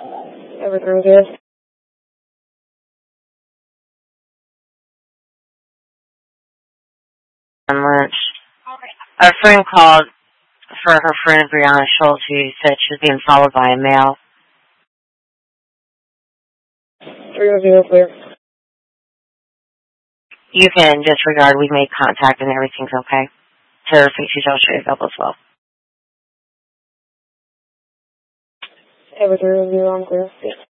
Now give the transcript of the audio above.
Everything good? On lunch. A friend called for her friend Brianna Schultz, who said she was being followed by a male. 310 clear. You can disregard. We've made contact and everything's okay. Terror features I'll show you available as well. Everything is clear.